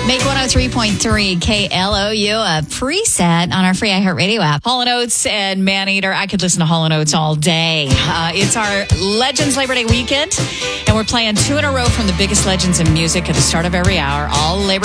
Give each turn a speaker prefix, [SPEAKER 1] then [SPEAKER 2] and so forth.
[SPEAKER 1] Make 103.3 KLOU a preset on our free iHeartRadio app. Hall & Oates and Maneater. I could listen to Hall & Oates all day. It's our Legends Labor Day weekend, and we're playing 2 in a row from the biggest legends in music at the start of every hour. All Labor